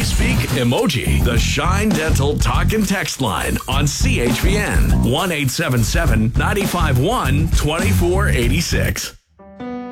Speak Emoji. The Shine Dental Talk and Text line on CHVN 1-877-951-2486.